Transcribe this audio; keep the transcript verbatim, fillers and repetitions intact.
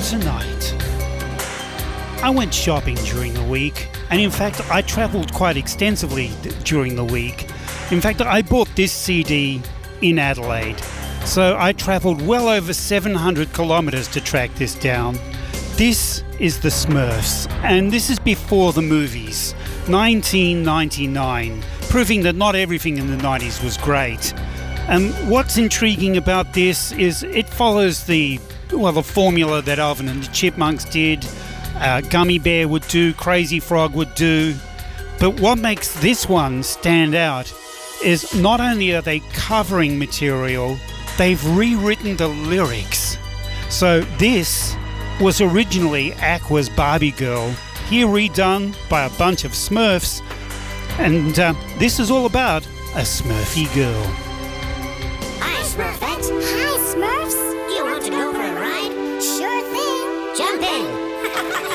tonight. I went shopping during the week, and in fact I travelled quite extensively d- during the week. In fact, I bought this C D in Adelaide, so I travelled well over seven hundred kilometres to track this down. This is the Smurfs, and this is before the movies, nineteen ninety-nine, proving that not everything in the nineties was great. And what's intriguing about this is it follows the, well, the formula that Alvin and the Chipmunks did, uh, Gummy Bear would do, Crazy Frog would do. But what makes this one stand out is not only are they covering material, they've rewritten the lyrics. So this was originally Aqua's Barbie Girl, here redone by a bunch of Smurfs, and uh, this is all about a Smurfy girl. Hi, Smurfette. Hi, Smurfs. You want to go for a ride? Sure thing. Jump in.